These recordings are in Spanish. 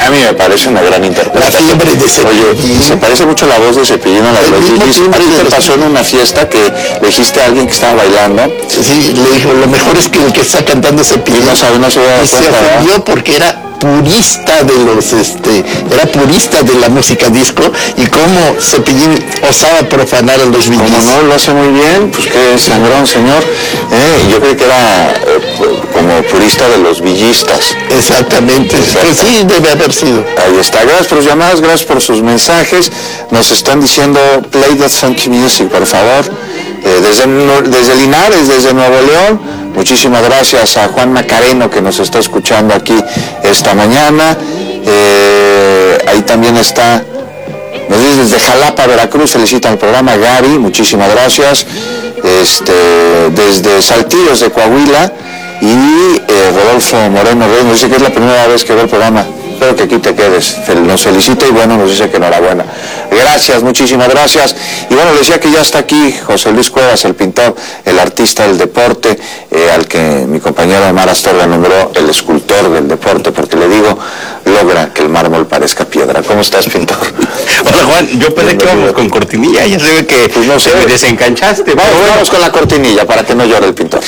A mí me parece una gran interpretación. La fiebre de Cepillín. Oye, se parece mucho la voz de Cepillín a la de los Bee Gees. ¿A ti te pasó en una fiesta que le dijiste a alguien que estaba bailando? Sí, le dijo, lo mejor es que el que está cantando Cepillín. Y no se había dado cuenta, se ofendió porque era purista de era purista de la música disco, y cómo Cepillín osaba profanar a los Bee Gees. Como no lo hace muy bien, pues qué sangrón, señor. Yo creo que era como purista de los villistas. Exactamente. Pues sí, debe haber sido. Ahí está. Gracias por sus llamadas, gracias por sus mensajes. Nos están diciendo, play that funky music, por favor. Desde Linares, desde Nuevo León. Muchísimas gracias a Juan Macareno, que nos está escuchando aquí esta mañana. Ahí también está, nos dice desde Jalapa, Veracruz, felicitan el programa Gaby, muchísimas gracias. Desde Saltillos de Coahuila, y Rodolfo Moreno nos dice que es la primera vez que ve el programa. Espero que aquí te quedes. Nos felicita y bueno, nos dice que enhorabuena. Gracias, muchísimas gracias. Y bueno, le decía que ya está aquí José Luis Cuevas, el pintor, el artista del deporte, al que mi compañero Omar Astorga nombró el escultor del deporte, porque le digo, logra que el mármol parezca piedra. ¿Cómo estás, pintor? Hola, Juan, yo pensé que íbamos con cortinilla, ya se ve que pues no sé, me desenganchaste. Vamos con la cortinilla para que no llore el pintor.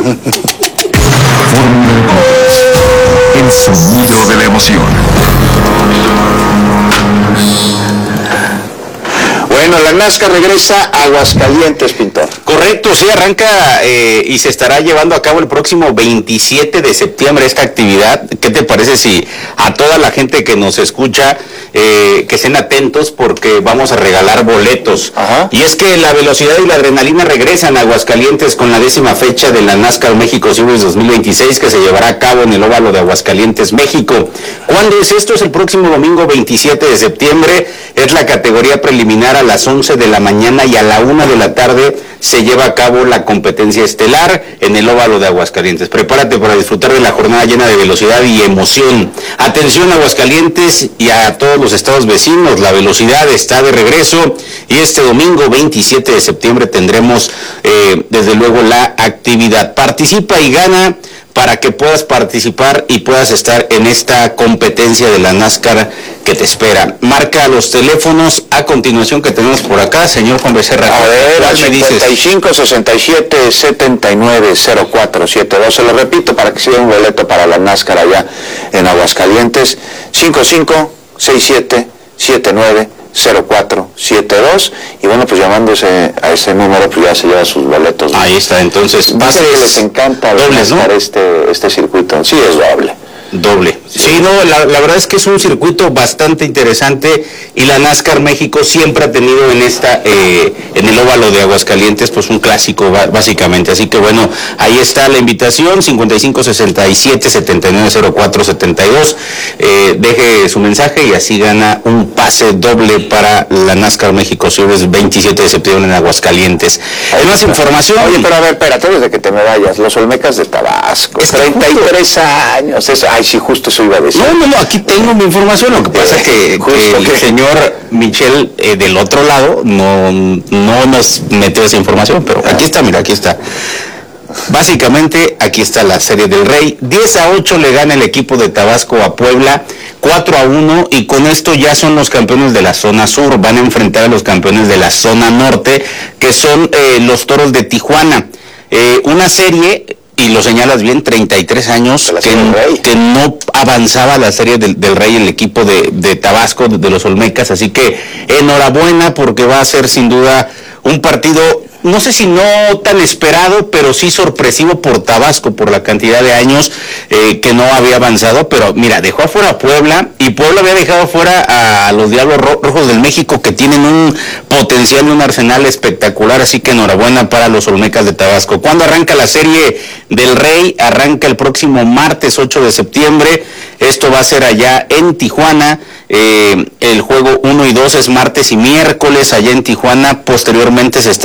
El sonido de la emoción. Bueno, la NASCAR regresa a Aguascalientes, pintor. Correcto, sí, arranca y se estará llevando a cabo el próximo 27 de septiembre esta actividad. ¿Qué te parece si a toda la gente que nos escucha, que estén atentos, porque vamos a regalar boletos? Ajá. Y es que la velocidad y la adrenalina regresan a Aguascalientes con la 10ª fecha de la NASCAR México Series 2026, que se llevará a cabo en el óvalo de Aguascalientes, México. ¿Cuándo es esto? Es el próximo domingo 27 de septiembre. Es la categoría preliminar. A las 11 de la mañana y a la 1 de la tarde se lleva a cabo la competencia estelar en el óvalo de Aguascalientes. Prepárate para disfrutar de la jornada llena de velocidad y emoción. Atención, Aguascalientes y a todos los estados vecinos, la velocidad está de regreso y este domingo 27 de septiembre tendremos desde luego la actividad. Participa y gana para que puedas participar y puedas estar en esta competencia de la NASCAR que te espera. Marca los teléfonos a continuación que tenemos por acá, señor Juan Becerra. A ver, al 55 67 79 0472. Se lo repito para que se dé un boleto para la NASCAR allá en Aguascalientes. 55 67 79 0472, y bueno, pues llamándose a ese número, pues ya se lleva sus boletos, ¿no? Ahí está, entonces dice que les encanta dobles, ¿no? este circuito. Sí, es doble. Sí, no, la verdad es que es un circuito bastante interesante, y la NASCAR México siempre ha tenido en en el óvalo de Aguascalientes, pues un clásico básicamente. Así que bueno, ahí está la invitación, 55 67 79 0472. Deje su mensaje y así gana un pase doble para la NASCAR México Series 27 de septiembre en Aguascalientes. Hay más información. Oye, pero a ver, espérate, desde que te me vayas, los Olmecas de Tabasco, 33 años, ay, sí, justo eso iba a decir. No, aquí tengo mi información. Lo que pasa es que el señor Michel del otro lado no nos metió esa información, pero aquí está, mira, aquí está. Básicamente, aquí está la Serie del Rey. 10-8 le gana el equipo de Tabasco a Puebla, 4-1, y con esto ya son los campeones de la zona sur. Van a enfrentar a los campeones de la zona norte, que son los Toros de Tijuana. Una serie, y lo señalas bien, 33 años que no avanzaba la Serie del Rey el equipo de Tabasco, de los Olmecas. Así que enhorabuena, porque va a ser sin duda un partido, no sé si no tan esperado, pero sí sorpresivo por Tabasco, por la cantidad de años que no había avanzado. Pero mira, dejó afuera a Puebla, y Puebla había dejado afuera a los Diablos Rojos del México, que tienen un potencial y un arsenal espectacular. Así que enhorabuena para los Olmecas de Tabasco. ¿Cuándo arranca la Serie del Rey? Arranca el próximo martes 8 de septiembre. Esto va a ser allá en Tijuana. El juego 1 y 2 es martes y miércoles allá en Tijuana. Posteriormente se estará llevando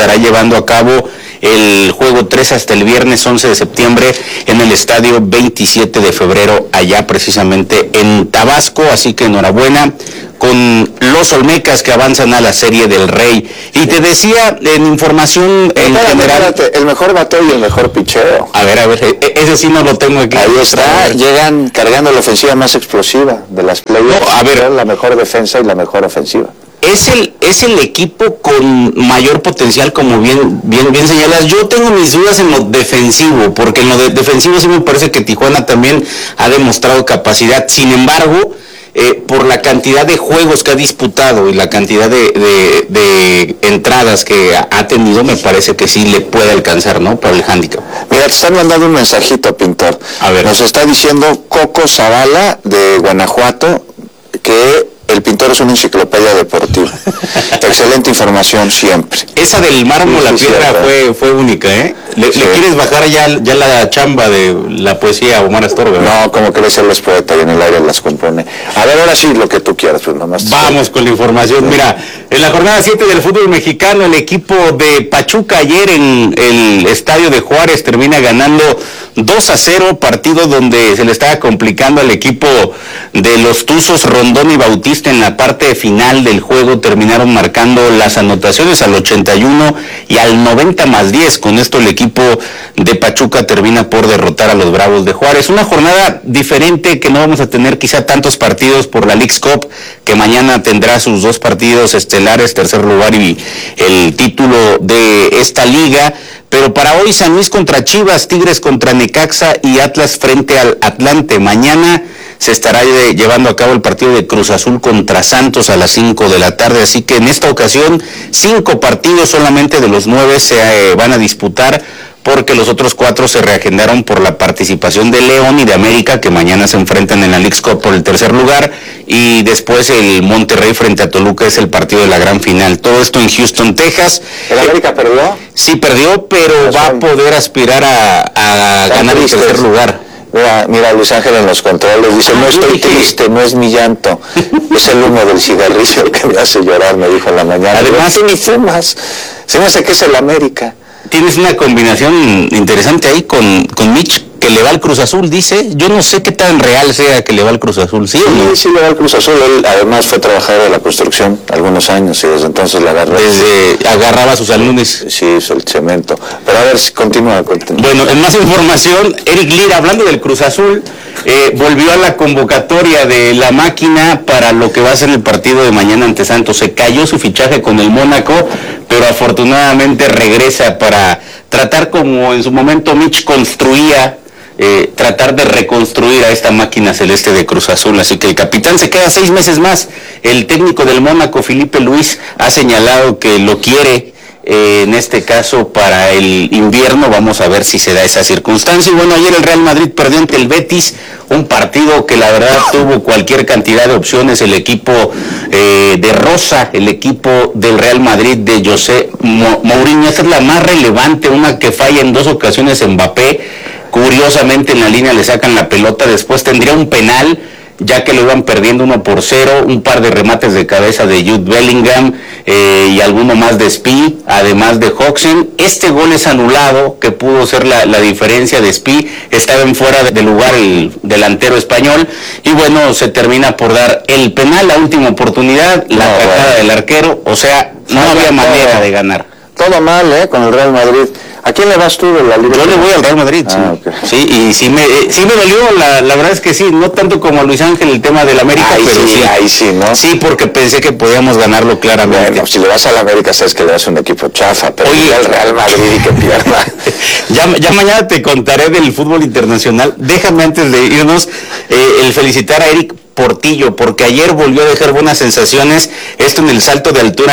llevando a cabo el juego 3 hasta el viernes 11 de septiembre en el estadio 27 de febrero, allá precisamente en Tabasco, así que enhorabuena con los Olmecas que avanzan a la Serie del Rey. Y te decía en información en general... Espérate, el mejor bateo y el mejor picheo. A ver, ese sí no lo tengo aquí. Ahí está, llegan cargando la ofensiva más explosiva de las playoffs. No, a ver, la mejor defensa y la mejor ofensiva. Es el equipo con mayor potencial, como bien señalas. Yo tengo mis dudas en lo defensivo, porque en lo defensivo sí me parece que Tijuana también ha demostrado capacidad. Sin embargo, por la cantidad de juegos que ha disputado y la cantidad de entradas que ha tenido, me parece que sí le puede alcanzar, ¿no? Para el handicap. Mira, te están mandando un mensajito, Pintor. A ver. Nos está diciendo Coco Zavala de Guanajuato que el Pintor es una enciclopedia deportiva. Excelente información siempre. Esa del mármol, la piedra fue única, ¿eh? ¿Le quieres bajar ya la chamba de la poesía a Omar Astorga? No, como crees, él es poeta y en el aire las compone. A ver, ahora sí, lo que tú quieras, pues nomás. Vamos con la información. Mira, en la jornada 7 del fútbol mexicano, el equipo de Pachuca ayer en el estadio de Juárez termina ganando 2-0, partido donde se le estaba complicando al equipo de los Tuzos. Rondón y Bautista en la parte final del juego terminaron marcando las anotaciones al 81 y al 90+10. Con esto el equipo de Pachuca termina por derrotar a los Bravos de Juárez. Una jornada diferente, que no vamos a tener quizá tantos partidos por la Leagues Cup, que mañana tendrá sus 2 partidos estelares, tercer lugar y el título de esta liga. Pero para hoy, San Luis contra Chivas, Tigres contra Necaxa y Atlas frente al Atlante. Mañana se estará llevando a cabo el partido de Cruz Azul contra Santos a las 5 de la tarde. Así que en esta ocasión 5 partidos solamente de los 9 se van a disputar, porque los otros 4 se reagendaron por la participación de León y de América, que mañana se enfrentan en la Leagues Cup por el tercer lugar, y después el Monterrey frente a Toluca es el partido de la gran final. Todo esto en Houston, Texas. ¿El América perdió? Sí, perdió, pero va a poder aspirar a ganar el tercer lugar. Mira, Luis Ángel en los controles dice, no estoy triste, no es mi llanto, es el humo del cigarrillo que me hace llorar, me dijo en la mañana. Además, si ni fumas, se me hace que es el América. Tienes una combinación interesante ahí con Mitch, que le va al Cruz Azul, dice. Yo no sé qué tan real sea que le va al Cruz Azul, ¿sí o no? Sí, le va al Cruz Azul. Él además fue trabajador de la construcción algunos años y desde entonces la agarró. Agarraba a sus alumnos. Sí, hizo el cemento. Pero a ver, si continúa. Bueno, en más información, Eric Lira, hablando del Cruz Azul, volvió a la convocatoria de la máquina para lo que va a ser el partido de mañana ante Santos. Se cayó su fichaje con el Mónaco, pero afortunadamente regresa para tratar, como en su momento Mitch construía, tratar de reconstruir a esta máquina celeste de Cruz Azul. Así que el capitán se queda 6 meses más. El técnico del Mónaco, Felipe Luis, ha señalado que lo quiere en este caso para el invierno. Vamos a ver si se da esa circunstancia. Y bueno, ayer el Real Madrid perdió ante el Betis, un partido que la verdad tuvo cualquier cantidad de opciones. El equipo de Rosa, el equipo del Real Madrid de José Mourinho, esa es la más relevante, una que falla en 2 ocasiones Mbappé. Curiosamente en la línea le sacan la pelota, después tendría un penal, ya que lo iban perdiendo 1-0, un par de remates de cabeza de Jude Bellingham y alguno más de Spi, además de Hodgson. Este gol es anulado, que pudo ser la diferencia de Spi, estaba en fuera de lugar el delantero español, y bueno, se termina por dar el penal, la última oportunidad, la cagada del arquero, o sea, no había manera de ganar. Todo mal, con el Real Madrid. ¿A quién le vas tú de la Liga? Yo le voy al Real Madrid, sí. Okay. Sí, y sí me dolió, la verdad es que sí, no tanto como a Luis Ángel el tema del América, pero sí. Ahí sí, ¿no? Sí, porque pensé que podíamos ganarlo claramente. Bueno, si le vas al América, sabes que le vas a un equipo chafa, pero oye, al Real Madrid y que pierda. ya mañana te contaré del fútbol internacional. Déjame antes de irnos, el felicitar a Eric Portillo, porque ayer volvió a dejar buenas sensaciones, esto en el salto de altura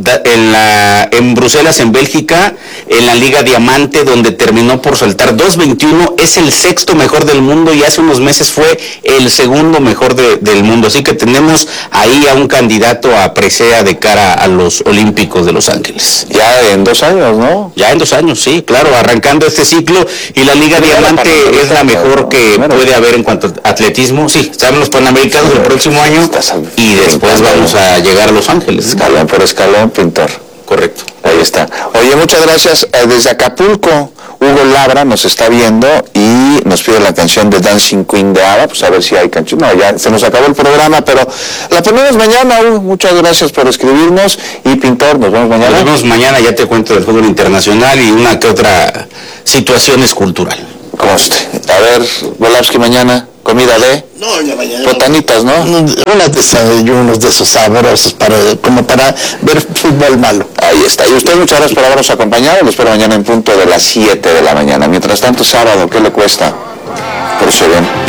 en Bruselas, en Bélgica, en la Liga Diamante, donde terminó por saltar 2.21, es el 6º mejor del mundo y hace unos meses fue el 2º mejor del mundo, así que tenemos ahí a un candidato a presea de cara a los Olímpicos de Los Ángeles. Ya en 2 años, ¿no? Ya en 2 años, sí, claro, arrancando este ciclo, y la Liga Diamante es la mejor que puede haber en cuanto a atletismo. Sí, están los Panamericanos el próximo año y después vamos a llegar a Los Ángeles. Escalón por escalón, Pintor. correcto. Ahí está. Oye, muchas gracias. Desde Acapulco, Hugo Labra nos está viendo y nos pide la canción de Dancing Queen de ABBA, pues a ver si hay canción. No, ya se nos acabó el programa, pero la ponemos mañana, Hugo. Muchas gracias por escribirnos. Y Pintor, nos vemos mañana. Nos vemos mañana, ya te cuento del fútbol internacional y una que otra situaciones cultural. Conste. A ver, Volavsky, mañana, comida de... No, ya mañana. Botanitas, ¿no? Unos desayunos de esos sabrosos como para ver fútbol malo. Ahí está. Y usted, muchas gracias por habernos acompañado. Lo espero mañana en punto de las 7 de la mañana. Mientras tanto, sábado, ¿qué le cuesta? Por eso bien.